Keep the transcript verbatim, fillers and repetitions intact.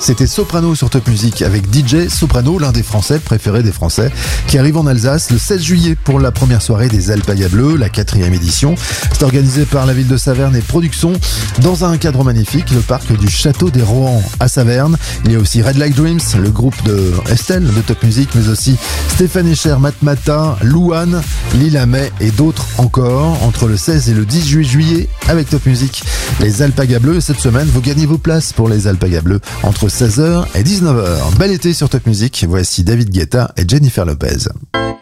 C'était Soprano sur Top Music avec D J Soprano, l'un des Français préférés des Français, qui arrive en Alsace le seize juillet pour la première soirée des Alpagas Bleus, la quatrième édition. C'est organisé par la ville de Saverne et Production dans un cadre magnifique, le parc du Château des Rohan à Saverne. Il y a aussi Red Like Dreams, le groupe de Estelle de Top Music, mais aussi Stéphane Escher, Matmata, Louane, Lila May et d'autres encore entre le seize et le dix-huit juillet avec Top Music. Les Alpagas Bleus, cette semaine, vous gagnez vos places pour les Alpagas Bleus entre seize heures et dix-neuf heures. Bel été sur Top Music, voici David Guetta et Jennifer Lopez.